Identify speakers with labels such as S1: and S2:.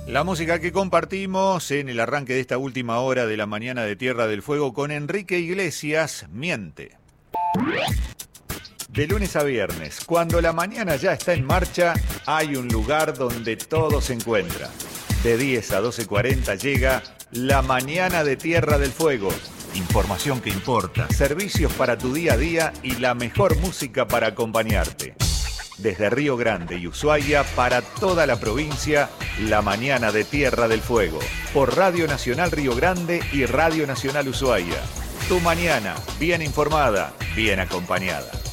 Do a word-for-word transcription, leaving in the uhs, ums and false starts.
S1: La música que compartimos en el arranque de esta última hora de la mañana de Tierra del Fuego con Enrique Iglesias, Miente. De lunes a viernes, cuando la mañana ya está en marcha, hay un lugar donde todo se encuentra. De diez a doce cuarenta llega La Mañana de Tierra del Fuego. Información que importa, servicios para tu día a día y la mejor música para acompañarte. Desde Río Grande y Ushuaia para toda la provincia, La Mañana de Tierra del Fuego. Por Radio Nacional Río Grande y Radio Nacional Ushuaia. Tu mañana, bien informada, bien acompañada.